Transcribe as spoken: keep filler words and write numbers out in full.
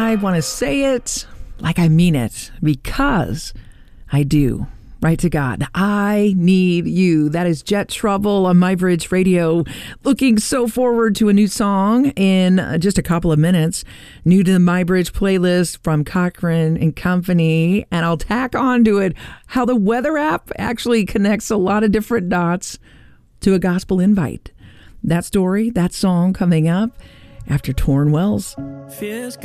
I want to say it like I mean it, because I do. Right to God. I need you. That is Jet Trouble on My Bridge Radio. Looking so forward to a new song in just a couple of minutes. New to the My Bridge playlist from Cochran and Company. And I'll tack onto it how the weather app actually connects a lot of different dots to a gospel invite. That story, that song coming up after Torn Wells. Fears